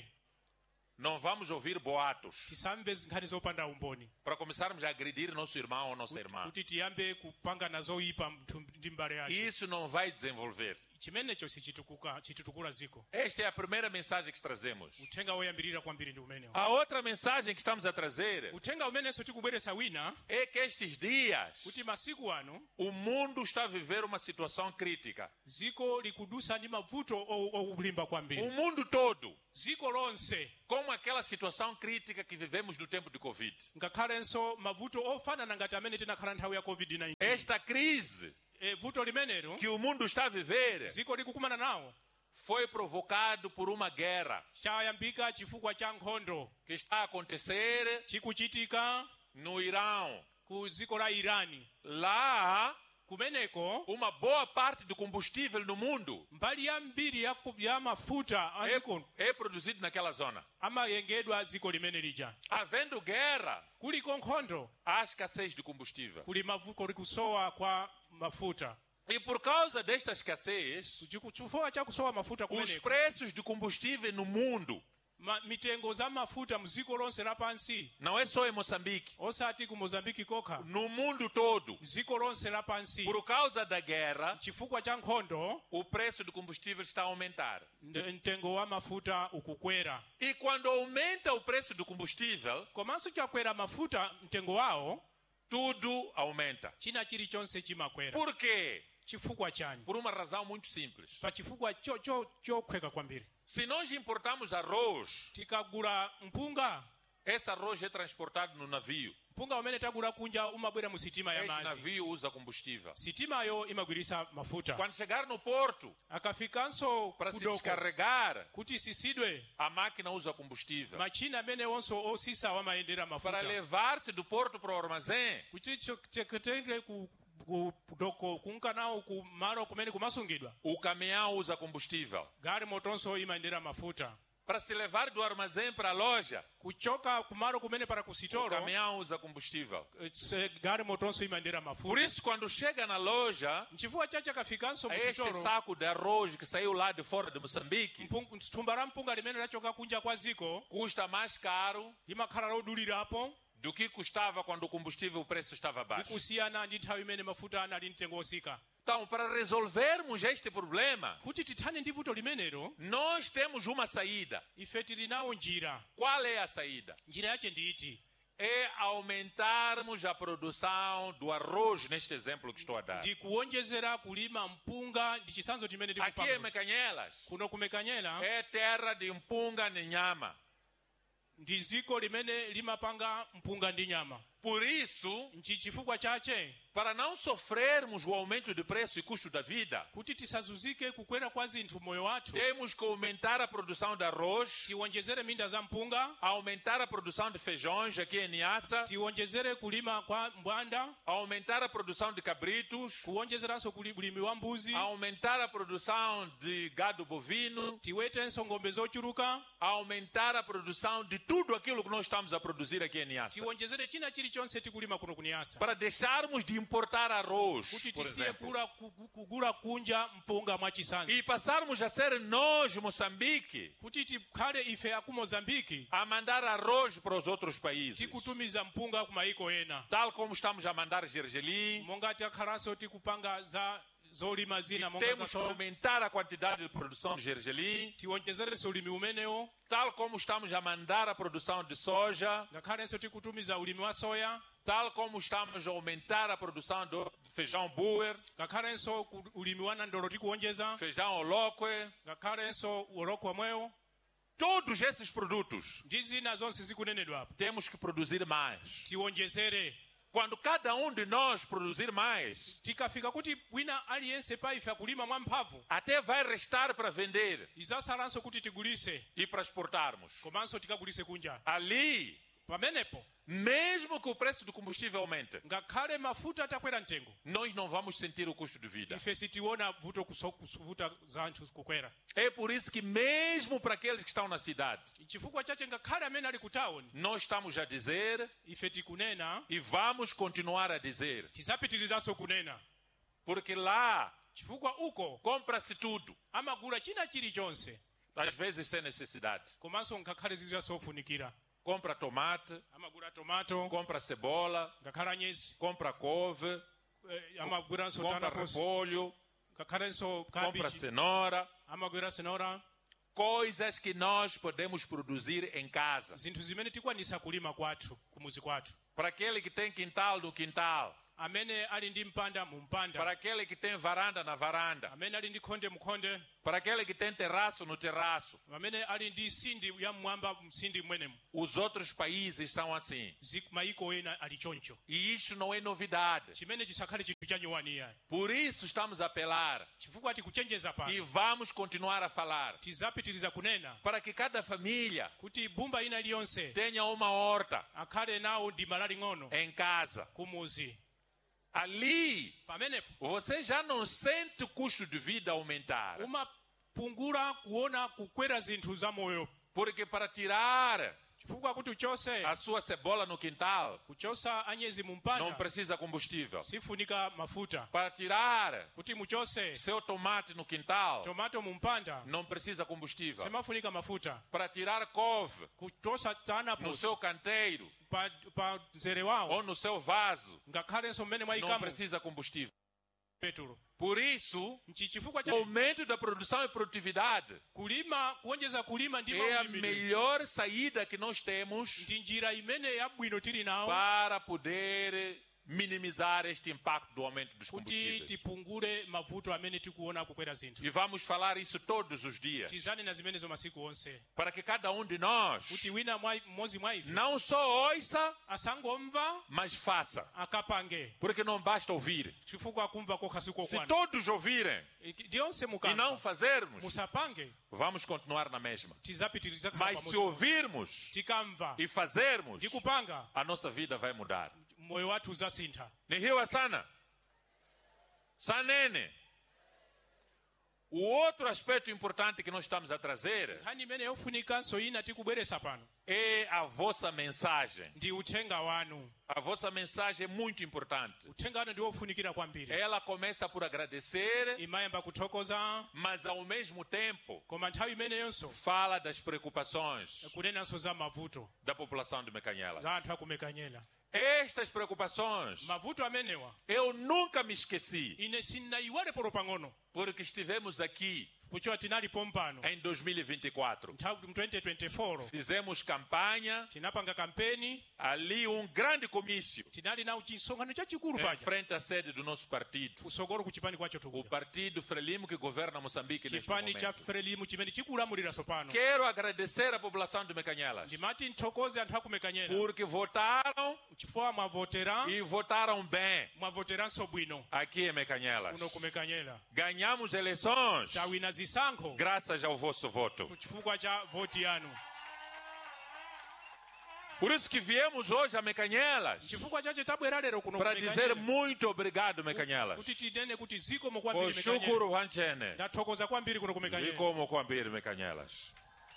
Não vamos ouvir boatos Tisambe nkhani zopanda umboni. para começarmos a agredir nosso irmão ou nossa irmã. Kuti tiyambe kupanga nazoyipa mthu ndi mbale yake. Isso não vai desenvolver. Chimenecho sichitukuka chitutukula ziko. Esta é a primeira mensagem que trazemos. Uthenga woyambirira kwambiri ndi umenewu. A outra mensagem que estamos a trazer Uthenga umenenso tikubweresa wina é que estes dias kuti masiku ano o mundo está a viver uma situação crítica. ziko likudusa ndi mavuto okulimba kwambiri. O mundo todo, Ziko lonse como aquela situação crítica que vivemos no tempo de Covid. ngakhalenso mavuto ofanana ngati amene tinakhala nthawi ya covid nineteen. Esta crise E, vuto limenelo que o mundo está a viver ziko likukumana nawo foi provocado por uma guerra chayambika chifukwa cha nkhondo que está a acontecer chikuchitika no Irão. ku ziko la Irani. Lá, Kumeneko uma boa parte do combustível no mundo mbali ya mbiri ya, ku- ya mafuta é, aziko é produzido naquela zona. amayengedwa ziko limene lija. Havendo guerra, Kuliko nkhondo há escassez de combustível. kuli mavuto likusowa kwa mafuta. E por causa desta escassez, Chifukwa cha kusowa mafuta os kumeneko preços de combustível no mundo, ma, mitengo za mafuta mziko lonse lapansi não é só em Moçambique, osati ku Mozambiki kokha, no mundo todo, ziko lonse lapansi por causa da guerra, chifukwa cha nkhondo o preço do combustível está a aumentar. nde- mtengo wa mafuta ukukwera. E quando aumenta o preço do combustível, Komanso chakwera mafuta mtengo wawo tudo aumenta. china chilichonse chimakwera. Por quê? Chifukwa chani? Por uma razão muito simples. Pa chifukwa cho- cho- chokhweka kwambiri. Se nós importarmos arroz, Tikagula mpunga, esse arroz é transportado no navio. mpunga umene tagula kunja umabwera mu sitima ya Este madzi. navio usa combustível. Sitimayo imagwirisa mafuta. Quando chegar no porto, Akafikanso para se kudoko descarregar, kuti sisidwe a máquina usa combustível. machina amene onso osisa wamayendera Para mafuta. levar-se do porto para o armazém, Kuti cheketenge ku ku doko kunkanawo ku malo kumene kumasungidwa. o caminhão usa combustível. Gari motonso imayendera mafuta. Para se levar do armazém para a loja, Kuchoka kumalo kumene para o kusitoro. caminhão usa combustível. Se gari motonso imayendera Por mafuta. isso, quando chega na loja, Nchifukwa chache akafikanso este musitoro. saco de arroz que saiu lá de fora de Moçambique Mpunga- thumba la mpunga limene lachoka kunja kwa ziko custa mais caro limakhala lodulirapo do que custava quando o combustível, o preço estava baixo. likusiyana ndi nthawi imene mafuta anali mtengo osika. Então, para resolvermos este problema, Kuti tithane ndi vuto limenelo nós temos uma saída. ife tili nawo njira. Qual é a saída? Njira yache ndi iti: É aumentarmos a produção do arroz, neste exemplo que estou a dar. ndi kuwonjezera kulima mpunga. Ndi chitsanzo chimene Aqui em tikupanga Mekanyelas, kuno kumekanyela. é terra de mpunga e nyama. Ndi ziko limene limapanga mpunga ndi nyama. Por isso, Nchi chifukwa chache para não sofrermos o aumento de preço e custo da vida, kuti tisazunzike kukwera kwa zinthu moyo wathu, temos que aumentar a produção de arroz, tiwonjezere minda za mpunga, aumentar a produção de feijões aqui em Niassa, tiwonjezere kulima kwa mbwanda, aumentar a produção de cabritos, kuwonjezeranso kuli- ulimi wa mbuzi, aumentar a produção de gado bovino, tiwetenso ng'ombe zochuluka, aumentar a produção de tudo aquilo que nós estamos a produzir aqui em Niassa. tiwonjezere china chilichonse tikulima kuno kuniyasa, Para deixarmos de importar arroz, kuti por tisiye exemplo, kula ku- kugula kunja mpunga mwachisanzo, e passarmos a ser nós, Moçambique, kuti tikhale ife aku Mozambiki a mandar arroz para os outros países, tikutumiza mpunga ku maiko ena, tal como estamos a mandar gergelim. monga tikhalanso tikupanga za zolima zina monga Temos que za soya, aumentar a quantidade de produção de gergelim, tiwonjezerenso ulimi umenewo, tal como estamos a mandar a produção de soja, ngakhalenso tikutumiza ulimi wa soya, tal como estamos a aumentar a produção do feijão buer, ngakhalenso ku- ulimi wa nandolo tikuwonjeza, feijão oloque, ngakhalenso uloko wamwewo. todos esses produtos Ndi zina zonse zikunenedwa apo temos que produzir mais. tiwonjezere. Quando cada um de nós produzir mais, Tikafika kuti wina aliyense pa ife akulima mwamphamvu, até vai restar para vender izasalanso kuti tigulise e para exportarmos. komanso tikagulise kunja. Ali, pamenepo mesmo que o preço do combustível aumente, ngakhale mafuta atakwera mtengo nós não vamos sentir o custo de vida. ife sitiona vuto kuso- kuvuta za anthu kukwera. É por isso que mesmo para aqueles que estão na cidade, chifukwa chache ngakhale amene ali ku town nós estamos a dizer ife tikunena e vamos continuar a dizer, tisapitirizaso kunena porque lá chifukwa uko compra-se tudo, amagula china chilichonse às vezes sem necessidade. komanso ngakhale zizirasofunikira. Compra tomate, amagula tomato compra cebola, ngakhale anyezi compra couve, eh, amagulanso compra tanaposi repolho, ngakhalenso compra cabbage cenoura, amagwira cenoura coisas que nós podemos produzir em casa. zinthu zimene tikwanisa kulima kwathu kumuzi kwathu. Para aquele que tem quintal no quintal, amene ali ndi mpanda mu mpanda para aquele que tem varanda na varanda, amene ali ndi khonde mu khonde para aquele que tem terraço no terraço. amene ali ndi sindi ya mmwamba msindi mwenemu. Os outros países são assim. Zik- maiko ena ali choncho E isto não é novidade. chimene chisakhale chinthu chanyuwaniya Por isso estamos a apelar chifukwa tikuchenjeza e pano vamos continuar a falar tizapitiriza kunena para que cada família kuti bumba ina iliyonse tenha uma horta akhale nawo ndima laling'ono em casa. kumuzi. Ali pamenepo você já não sente o custo de vida aumentar. umapungula kuona kukwera zinthu za moyo Porque para tirar chifukwa kuti uchose a sua cebola no quintal kuchosa anyezi mu não mpanda precisa combustível. sifunika mafuta. Para tirar kuti muchose seu tomate no quintal tomato mu mpanda não precisa combustível. simafunika mafuta. Para tirar couve kuchosa no tanaposi seu canteiro pa, pa mzere wawo ou no seu vaso ngakhalenso mmene não mwayikamo precisa combustível. petulo. Por isso, chifukwa o cha aumento da produção e produtividade kulima kuonjeza kulima ndi é a maulimidwe melhor saída que nós temos ndi njira imene yabwino tili nawo para poder minimizar este impacto do aumento dos kuti combustíveis. tipungule mavuto amene tikuona kukwera zinthu. E vamos falar isso todos os dias, tizane na zimenezo masiku onse para que cada um de nós kuti wina mwa- mmodzi mwa ife não só ouça, asangomva mas faça. akapange Porque não basta ouvir. chifukwa kumva kokha Se sikokwana todos ouvirem liyonse e não mukamva fazermos, musapange vamos continuar na mesma. tizapitiriza Mas se ouvirmos tikamva e fazermos, ndi kupanga a nossa vida vai mudar. moyo wathu uzasintha. Ni hiwa sana. Sanene. O outro aspecto importante que nós estamos a trazer nkhani imene yofunikanso ina tikubweresa pano é a vossa mensagem. ndi uthenga wanu. A vossa mensagem é muito importante. uthenga wanu ndi wofunikira kwambiri. Ela começa por agradecer, imayamba kuthokoza mas ao mesmo tempo koma nthawi imeneyonso fala das preocupações kunenanso za mavuto da população de Mecanhela. za anthu akumekanyela. Estas preocupações mavuto amenewa eu nunca me esqueci, ine sinayiwale polo pang'ono porque estivemos aqui kuchiwa tinalipo mpano em dois mil e vinte e quatro. nthawi mu twenty twenty-four Fizemos campanha, tinapanga kampeni ali um grande comício tinali nawo chinsonkhano chachikulu em paja frente à sede do nosso partido, kusogolo ku chipani kwacho o tukuja partido Frelimo que governa Moçambique neste chipani cha momento. frelimu chimene chikulamuliraso pano. Quero agradecer a população de Mecanhelas, ndimati nthokoze anthu akumekanyela porque votaram chifukwa mwavotera e votaram bem mwavoteranso bwino aqui em Mecanhelas. kuno kumekanyela. Ganhamos eleições tawina zisankho graças ao vosso voto. chifukwa cha voti yanu. Por isso que viemos hoje a Mecanhelas chifukwa chache tabwera lero kuno para dizer kumekanyela muito obrigado, Mecanhelas. kuti tinene kuti zikomo kwambiri mekanyela. Oshukuru wanchene. ndathokoza kwambiri kuno kumekanyela. Vikomo kwambiri Mecanhelas.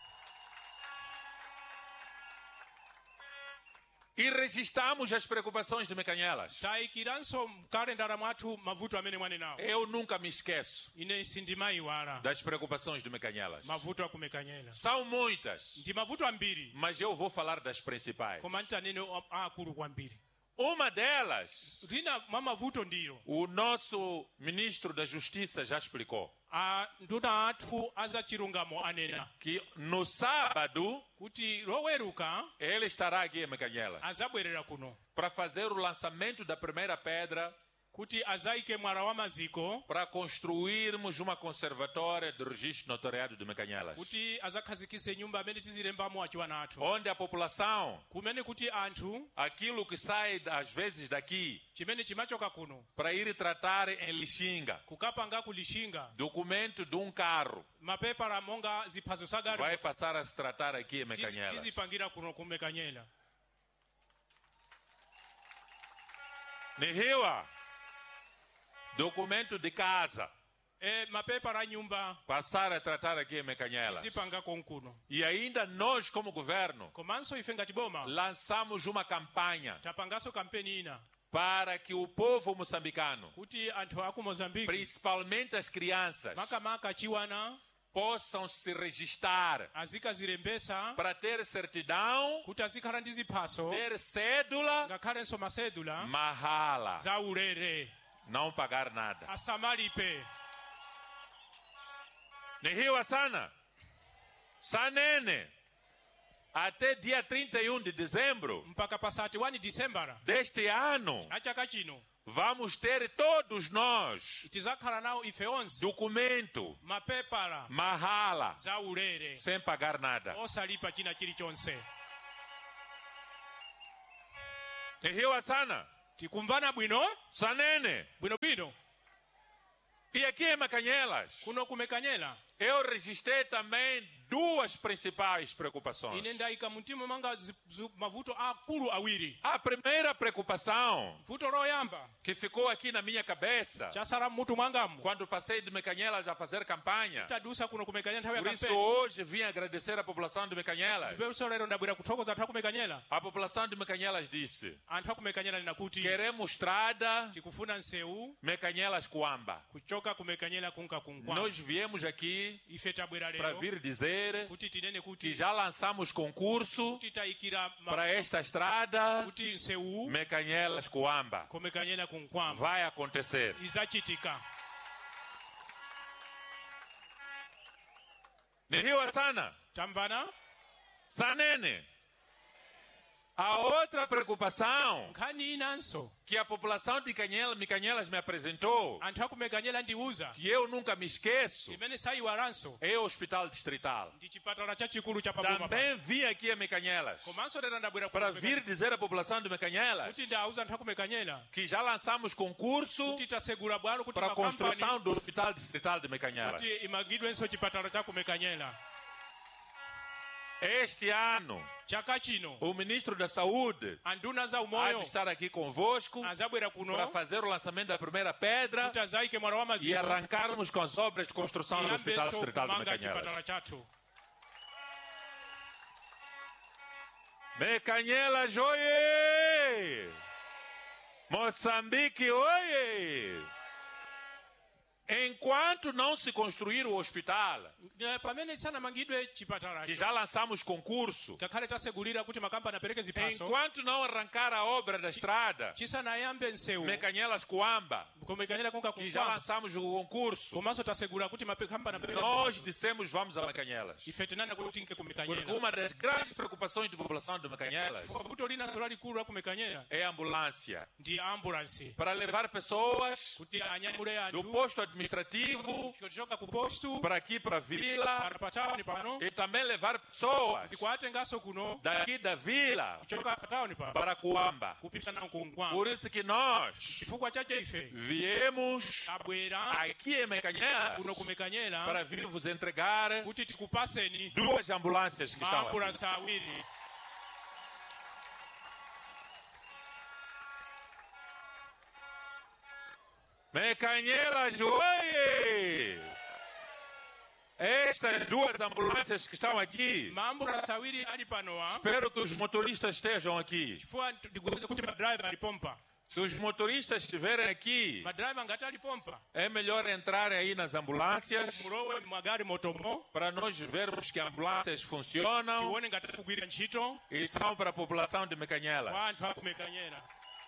E registramos as preocupações de Mecanhelas. tayikiranso mkalendala mwathu mavuto amene mwanenawo. Eu nunca me esqueço ine sindimayiwala das preocupações de Mecanhelas. mavuto akumekanyela. São muitas, ndi mavuto ambiri mas eu vou falar das principais. koma ntanene aakulu kwambiri. Uma delas, lina mwa mavuto ndiyo o nosso ministro da Justiça já explicou, a nduna athu azachilungamo anena que no sábado kuti loweruka ele estará aqui em Mecanhelas azabwerera kuno para fazer o lançamento da primeira pedra kuti azayike mwala wa maziko para construirmos uma conservatória de registro notariado de Mecanhelas, kuti azakhazikise nyumba amene tizilembamo achiwana athu onde a população, kumene kuti anthu aquilo que sai às vezes daqui chimene chimachoka kuno para ir tratar em Lixinga, kukapanga ku Lixinga documento de um carro, mapepala monga ziphazo vai sagari passar a se tratar aqui em Mecanhelas. tizipangira kuno kumekanyela. Nihiwa. Documento de casa. E mapepala nyumba. Passar a tratar aqui em Mecanhelas. Zipanga konkuno. E ainda nós, como governo, Komanso ifenga tiboma. lançamos uma campanha Tapangaso kampeni ina. para que o povo moçambicano, Kuti anthu aku Mozambique. principalmente as crianças, Maka maka chiwana. possam se registrar Azika zirembesa. para ter certidão, Kuti azikhala ndi ziphaso. ter cédula, Ngakhale nso masedula. mahala, Za ulere. não pagar nada. Asamalipe. Nihiwa sana, sanene, até dia trinta e um de dezembro Mpaka pasati wani December. deste ano, Achaka chino. vamos ter todos nós Tizakhala nawo ife onse. documento, Mapepala. mahala, Za ulere. sem pagar nada. Osalipa china chilichonse. Nihiwa sana, Tikumvana bwino. sanene, Bwino bwino. e aqui em Mecanhelas, Kuno kumekanyela. eu registrei também duas principais preocupações. Ine ndaika mtima manga zi- zi- mavuto akulu awiri. A primeira preocupação Vuto loyamba. que ficou aqui na minha cabeça Chasara mutu mwangamu. quando passei de Mecanhelas a fazer campanha. Tadusa kuno kumekanyela nthawi ya Por isso kampeni. hoje vim agradecer a população de Mecanhelas. Beuso lero ndabwera kuthokoza anthu akumekanyela. A população de Mecanhelas disse: Anthu akumekanyela ninakuti. queremos estrada Tikufuna nseu. Mecanhelas Coamba. Kuchoka kumekanyela kunka kunkwa. Nós viemos aqui Ife tabwera para lero. vir dizer Kuti tinene que kuti. já lançamos concurso Kuti taikira ma- para esta estrada kuti nseu. Mecanhelas Coamba. Kumekanyela kunkwamba. Vai acontecer. Izachitika. Nihiwa sana, Tamvana. sanene. A outra preocupação Nkhani inanso. que a população de Canhela, Mecanhelas me apresentou, Anthu akumekanyela ndiuza. que eu nunca me esqueço, Imene sayiwalanso. é o Hospital Distrital. Ndi chipatala chachikulu cha paboma. Também vim aqui a Mecanhelas Komanso lero ndabwera para kuno vir dizer à população de Mecanhelas kuti ndauza anthu akumekanyela. que já lançamos concurso Kuti tasegula bwalo kuti para a makampani. construção do Hospital Distrital de Mecanhelas. Kuti imagidwenso chipatala cha kumekanyela. Este ano, Chaka chino. o ministro da Saúde Anduna za há umoyo. de estar aqui convosco Azabwera kuno. para fazer o lançamento da primeira pedra Kuti azaike mwala wa e maziko. arrancarmos com as obras de construção do Hospital Tiyambeso Distrital de kumanga Mecanhelas. chipatala chathu. Mecanhelas, oie! Moçambique, oie! Enquanto não se construir o hospital, Eh, Pamene sana mangidwe chipatala. que já lançamos concurso, Kakhale tasegulira kuti makampani apereke ziphaso. enquanto não arrancar a obra da estrada, Chisana yambe nseu. Mecanhelas Coamba, Kumekanyela kunka que já kunkwamba. lançamos o concurso, Komanso tasegula kuti makampani apereke nós ziphaso. dissemos vamos a Mecanhelas. Ife tinana kuti nke Porque kumekanyela. uma das grandes preocupações da população de Mecanhelas Vuto linanso lalikulu la kumekanyela. é a ambulância. Ndi ambulance. Para levar pessoas Kuti anyamule do anthu. posto administrativo Kuchoka ku postu. para aqui para a vila Para patawuni pano. e também levar pessoas Ndikwatengaso kuno. daqui da vila Kuchoka patawuni pano. para Coamba. Kupita nawo kunkwamba. Por isso que nós Chifukwa chache ife. viemos Abwera. aqui em Mecanhelas Kuno kumekanyela. para vir vos entregar Kuti tikupaseni. duas ambulâncias que estão aqui. Maambulance awiri. Mecanhelas, oie! Estas duas ambulâncias que estão aqui, Maambulance awiri ali pano. ah. espero que os motoristas estejam aqui. Chifukwa ndikuweza kuti madriver alipompa. Se os motoristas estiverem aqui, Madriver ngati alipompa. é melhor entrarem aí nas ambulâncias Mulowe mwagari motomo. para nós vermos que ambulâncias funcionam Tione ngati kugwira ntchito. e são para a população de Mecanhelas. Kwa anthu akumekanyela.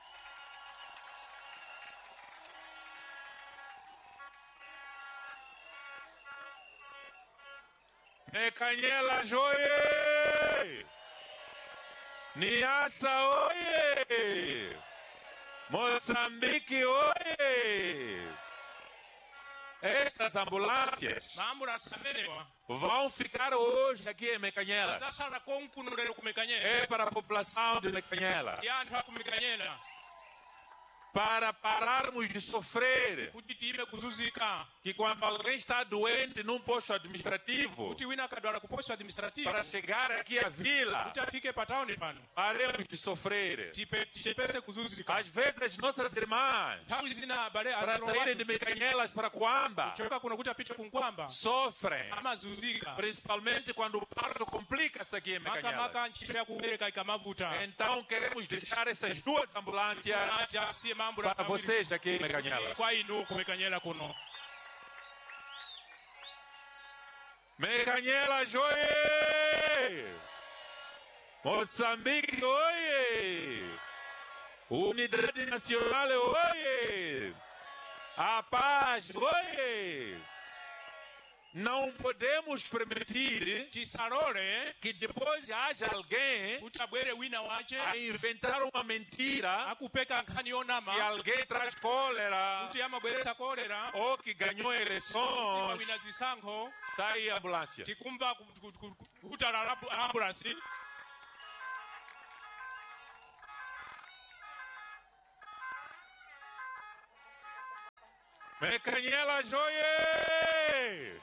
Mecanhelas, oie! Niassa, oie! Moçambique, oie! Estas ambulâncias Maambulance amenewa. vão ficar hoje aqui em Mecanhelas. Zasala konkuno lero kumekanyela. É para a população de Mecanhelas. Ya anthu akumekanyela. para pararmos de sofrer. kuti time kuzunzika Que quando alguém está doente num posto administrativo, kuti wina akadwala ku posto administrativo para chegar aqui à vila, kuti afike pa town pano paremos de sofrer. tipe tichepese kuzunzika Às vezes as nossas irmãs, nthawi zina abale para saírem de Mecanhelas para Coamba, choka kuno kuti apite kunkwamba sofrem. amazunzika Principalmente quando o parto complica-se aqui em Mecanhelas. makamaka ntchito ya kubereka ikamavuta Então queremos deixar essas duas ambulâncias ati asiye maambulance para vocês aqui em Mecanhelas. kwa inu kumekanyela kuno Mecanhelas, oie! Moçambique, oie! Unidade Nacional, oie! A paz, oie! Não podemos permitir tisalole que depois haja alguém kuti abwere wina wace a inventar uma mentira akupeka nkhani yonama que alguém traz cólera kuti amabweretsa kolera ou que ganhou kuti eleições. wina zisankho Está aí a ambulância. tikumva kutala la ambulance Mecanhelas, oie!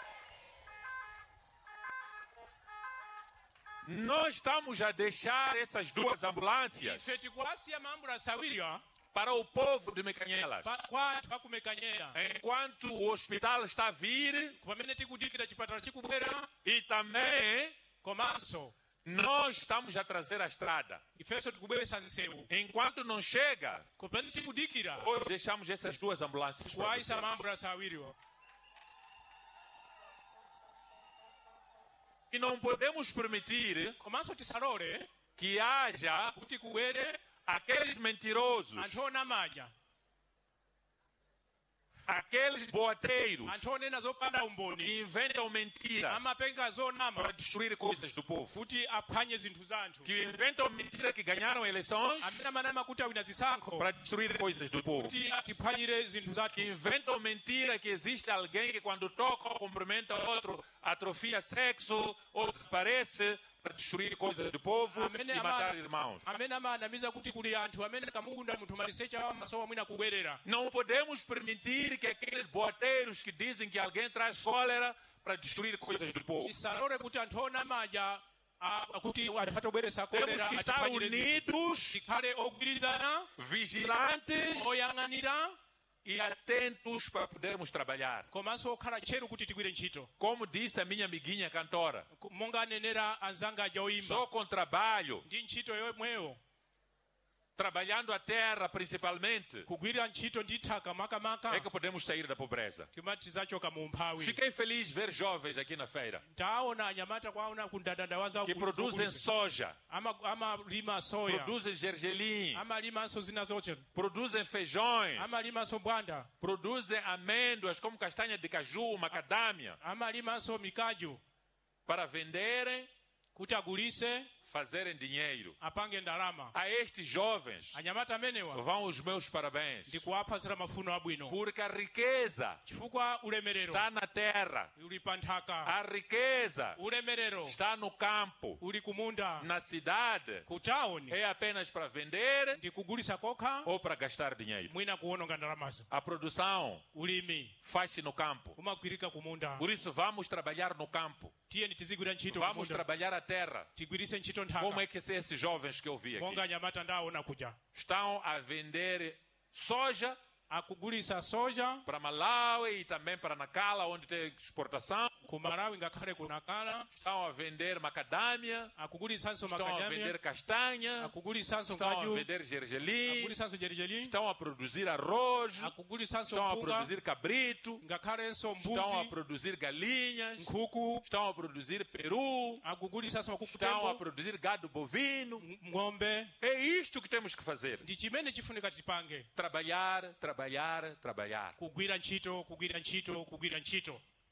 Nós estamos a deixar essas duas ambulâncias ife tikuasiya maambulance awiri para o povo de Mecanhelas. kwathu pakumekanyera Enquanto o hospital está a vir pamene tikudikira chipatala chikubwera e também komanso nós estamos a trazer a estrada. ifenso tikubweretsa nsewu Enquanto não chega, pamene tikudikira hoje deixamos essas duas ambulâncias para kuwaisa vocês. maambulance awiriwo E não podemos permitir komanso tisalole que haja kuti kubwere aqueles mentirosos, anthu onamaja aqueles boateiros anthu onena zopanda umboni que inventam mentiras amapenga para zonama destruir coisas do povo. kuti aphwanye zinthu za anthu Que inventam mentiras que ganharam eleições amene amanama kuti awina zisankho para destruir coisas do povo. kuti atiphwanyire zinthu zathu Que inventam mentira que existe alguém que quando toca ou cumprimenta outro atrofia sexo ou desaparece para destruir coisas do povo Amene e ama- matar irmãos. amene amanamiza kuti kuli anthu amene kamukunda munthu maliseche awa masowa mwina kubwerera Não podemos permitir que aqueles boateiros que dizem que alguém traz cólera para destruir coisas do povo. tisalole kuti anthu onamaja a- kuti anthu atobweretsa Temos kolera que estar atiphwanyire zinthu. unidos, tikhale ogwirizana vigilantes oyang'anira e atentos para podermos trabalhar. komanso okhala tcheru kuti tigwire ntchito Como disse a minha amiguinha cantora, monga anenera anzanga aja oyimba só com trabalho, ndi ntchito yomweyo trabalhando a terra principalmente, kugwira ntchito ndi thaka makamaka é que podemos sair da pobreza. timati tizachoka mu umphawi Fiquei feliz ver jovens aqui na feira taona anyamata kwaona kundadandawaza que produzem soja, amalima soya produzem gergelim, amalimanso zina zote produzem feijões, amalimanso bwanda produzem amêndoas como castanha de caju, macadâmia, amalimanso mikaju para venderem, kuti agulise fazerem dinheiro. apange ndalama A estes jovens anyamata amenewa vão os meus parabéns, ndikuwaphunzira mafuno abwino porque a riqueza chifukwa ulemerero está na terra, uli pa nthaka a riqueza ulemerero está no campo, uli kumunda na cidade, ku tawuni é apenas para vender ndikugulisa kokha ou para gastar dinheiro. mwina kuwononga ndalamazo A produção ulimi faz-se no campo. umagwirika kumunda Por isso vamos trabalhar no campo. tiyeni tizigwira ntchito Vamos kumunda trabalhar a terra. tigwirise ntchito Como é nthaka que são esses jovens que eu vi monga aqui? anyamata ndaona kuja Estão a vender soja akugulisa soja para Malawi e também para Nacala, onde tem exportação. ku Malawi ngakhale ku Nacala Estão a vender macadâmia. akugulisanso Estão a makadamia vender castanha. akugulisanso Estão a nkaju vender gergelim. akugulisanso gergelim Estão a produzir arroz. akugulisanso Estão a mpunga produzir cabrito. ngakhalenso Estão a mbuzi produzir galinhas. nkhuku Estão a produzir peru. akugulisanso makuku Estão a tembo produzir gado bovino. ng'ombe É isto que temos que fazer. ndi chimene chifunika tipange Trabalhar, trabalhar, trabalhar. kugwira ntchito kugwira ntchito kugwira ntchito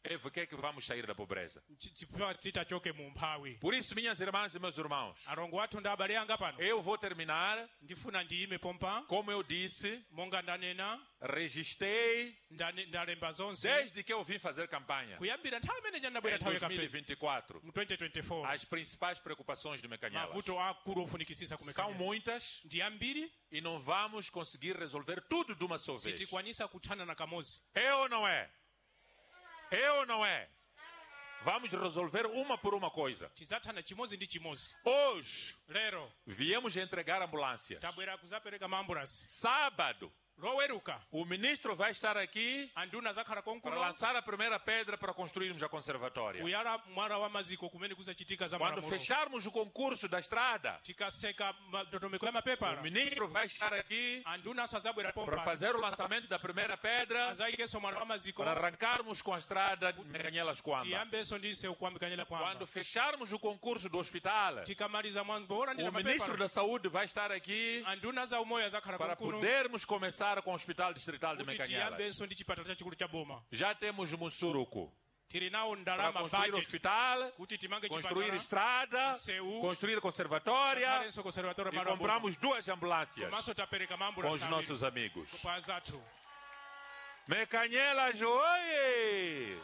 é por que é que vamos sair da pobreza. chifukwa titachoke mu mphawi. Por isso, minhas irmãs e meus irmãos, Arongo athu ndi abale anga pano. eu vou terminar, Ndifuna ndiyime pompa. como eu disse, Monga ndanena. registrei ndane- Ndalemba zonse. desde que eu vim fazer campanha Kuyambira nthawi imene janabwera em nthawi dois mil e yakampeni. vinte e quatro. Mu twenty twenty-four. As principais preocupações de Mecanhelas Mavuto akulu ofunikisisa ku são Mekanyela. muitas Ndi ambiri. e não vamos conseguir resolver tudo de uma só vez. Sitikwanisa kuthana na kamozi. É ou não é? É ou não é? Vamos resolver uma por uma coisa. Tizathana chimozi ndi chimozi. Hoje, Lero viemos entregar ambulâncias. tabwera kuzapereka maambulasi. Sábado, Loweruka. o ministro vai estar aqui Anduna zakhala para konkulo. lançar a primeira pedra para construirmos a conservatória. Kuyala mwala wa maziko kumene kuzachitika za Quando malamulo. fecharmos o concurso da estrada, Tikaseka madodomeko ya o mapepala. ministro vai estar aqui Anduna sazabwera para pompa. fazer o lançamento da primeira pedra Azaikeso mwala wa maziko. para arrancarmos com a estrada de Mecanhelas Quamba. Tiyambeso ndise ukwambikanyela kwamba. Quando fecharmos o concurso do hospital, Tikamaliza mwanzo bora ndi o ministro mapepala. da Saúde vai estar aqui Anduna za umoya zakhala para konkulo. podermos começar com o Hospital Distrital de Kuti Mecanhelas. tiyambeso ndi chipatala chachikulu cha boma. Já temos Mussuruku Tiri nawo para ndalama construir o budget. hospital, Kuti timange construir chipatala. estrada, Seu. construir conservatória Ngalenso conservatório e mara boma. compramos duas ambulâncias Komanso tapereka com maambulasi os awiri. nossos amigos. Kwa zathu. Mecanhelas, oie!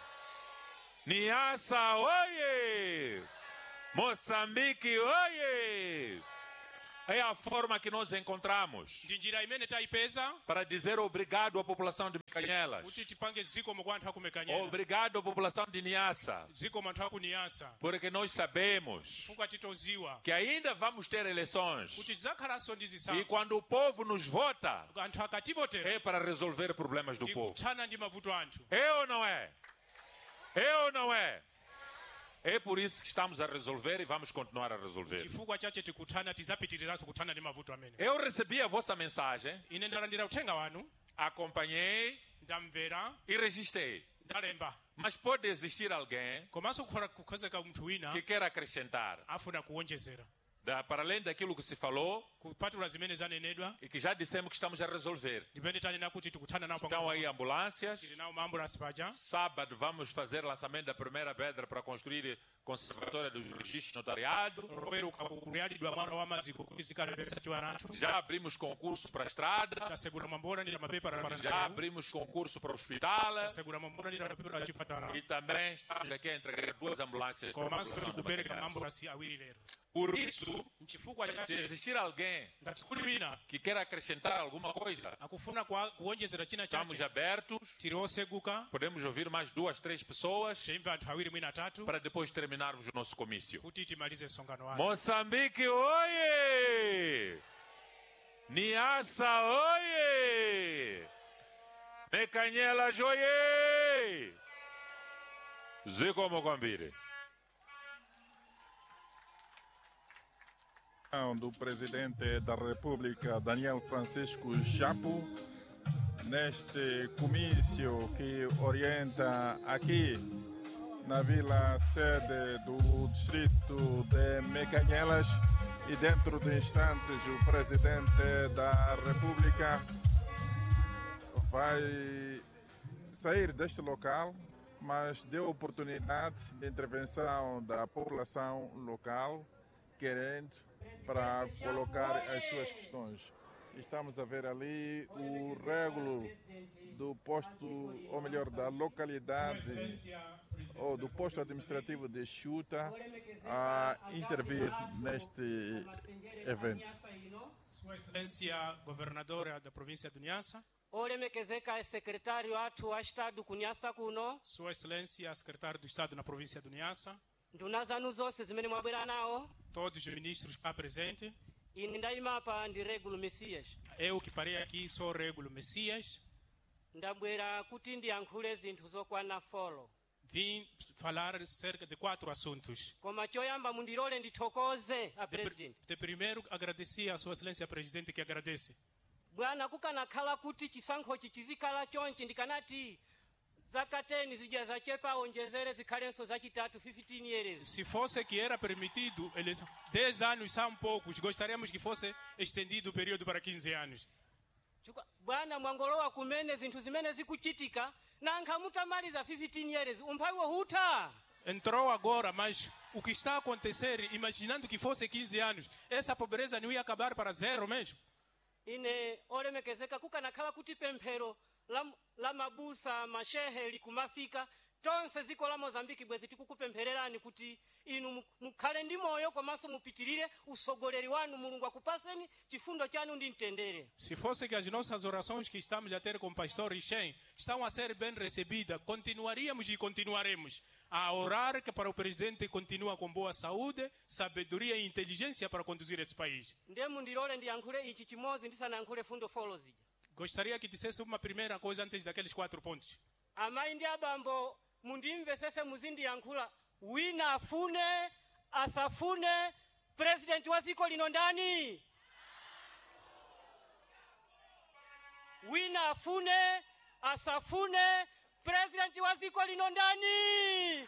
Niassa, oie! Moçambique, oie! É a forma que nós encontramos Ndi njira imene tayipeza para dizer obrigado à população de Mecanhelas. kuti tipange zikomo kwa anthu aku Mekanyela. Obrigado à população de Niassa, Zikomo anthu aku Niassa. porque nós sabemos Chifukwa titoziwa que ainda vamos ter eleições kuti tidzakhalanso ndi e zisankho. quando o povo nos vota Anthu akativotera é para resolver problemas do povo. tikuthana ndi mavuto anthu. É ou não é? É ou não é? É por isso que estamos a resolver e vamos continuar a resolver. Chifukwa chache tikuthana tidzapitiriranso kuthana ndi mavuto amene. Eu recebi a vossa mensagem, Ine ndalandira uthenga wanu, acompanhei ndamvera, e registrei. ndalemba. Mas pode existir alguém Komanso kukhala kukhozeka munthu wina que queira acrescentar, afuna kuwonjezera. da- para além daquilo que se falou Kupatula zimene zanenedwa, e que já dissemos que estamos a resolver. ndipene tanena kuti tikuthana nawo Estão aí pang'ono. ambulâncias. Tili nawo maambulasi paja. Sábado vamos fazer lançamento da primeira pedra para construir conservatória dos registros notariado. Loweruka kuyalidwa mwana wa maziko kuti zikalembesa chiwa nacho. Já abrimos concurso para a estrada. Tasegura mambora ndira mapepala para Já nsewu. abrimos concurso para o hospital. Tasegura mambora ndira mapepala ya chipatala. E também estamos aqui a entregar duas ambulâncias para a Komanso população de tikupereka Mecanhelas. maambulasi awiri lero. Por isso, Nchifukwa se chache existir alguém ngati kuli wina que queira acrescentar alguma coisa, akufuna kwa- kuwonjezera china estamos chache, abertos. tiri oseguka, Podemos ouvir mais duas, três pessoas tiyimbe anthu awiri mwina atatu para depois terminarmos o nosso comício. kuti timalize msonkhano wake. Moçambique, oie! Niassa, oie! Mecanhelas, oie! Zico Mocombire. do presidente da República, Daniel Francisco Chapo, neste comício que orienta aqui na vila sede do distrito de Mecanhelas, e dentro de instantes o presidente da República vai sair deste local, mas deu oportunidade de intervenção da população local, querendo para colocar as suas questões. Estamos a ver ali o régulo do posto, ou melhor, da localidade, ou do posto administrativo de Chuta, a intervir neste evento. Sua Excelência Governadora da província do Niassa, olemekezeka secretário atu wa estado kunyasa kuno Sua Excelência Secretário do Estado na província do Niassa, nduna zanu zose zimene mwabwera nawo, todos os ministros cá presentes, ine ndayima apa ndi Regulo Messias, eu que parei aqui sou Regulo Messias, ndabwera kuti ndiyankhule zinthu zokwana folo, vim falar cerca de quatro assuntos. koma choyamba mundilole ndithokoze a De, pr- president. de primeiro, agradecer a Sua Excelência Presidente, que agradece. Bwana kukanakhala kuti chisankhochi chizikhala chonchi ndikanati zaka ten zija zachepa onjezere zikhalenso zachitatu fifteen years. Se fosse que era permitido, eles dez anos são poucos, gostaríamos que fosse estendido o período para quinze anos. Chukwa- bwana mwangolowa kumene zinthu zimene zikuchitika nankha mutamaliza fifteen years umphawiwo huta. Entrou agora, mas o que está a acontecer, imaginando que fosse quinze anos, essa pobreza não ia acabar para zero mesmo? Ine olemekezeka kukanakhala kuti pemphero la, la mabusa mashehe likumafika tonse ziko la Mozambiki bwezi tikukupemphererani kuti inu mukhale ndi moyo komanso mupitirire usogoleri wanu Mulungu akupaseni chifundo chanu ndi mtendere. Se fosse que as nossas orações que estamos a ter com o pastor Richem estão a ser bem recebidas, continuaríamos e continuaremos a orar que para o presidente continue com boa saúde, sabedoria e inteligência para conduzir esse país. Ndemu ndilole ndiyankhule ichi chimozi ndisanayankhule fundo follow zija. Gostaria que dissesse uma primeira coisa antes daqueles quatro pontos. Amayi ndi abambo mundimvesese muzindi yankhula wina afune asafune president wa ziko lino ndani. Wina afune asafune president wa ziko lino ndani.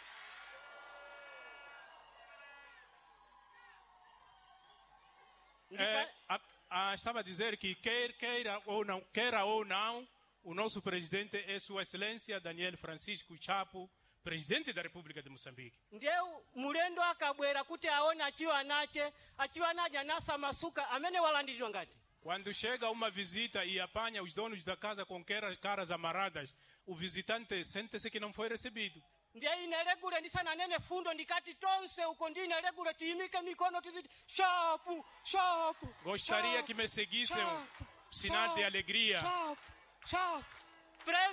É, a, a, estava a dizer que quer queira ou não, queira ou não, o nosso presidente é Sua Excelência Daniel Francisco Chapo, presidente da República de Moçambique. Ndeu mulendo akabwera kuti aone achiwa nache, achiwa naja nasa masuka, amene walandiridwa ngati. Quando chega uma visita e apanha os donos da casa com caras amarradas, o visitante sente-se que não foi recebido. Ndiye ineregule ndisana nene fundo ndikati tonse uko ndi ineregule tiyimike mikono tizidi shapu shapu. Gostaria shapu, que me seguissem shapu, sinal shapu, de alegria. Shapu, shapu.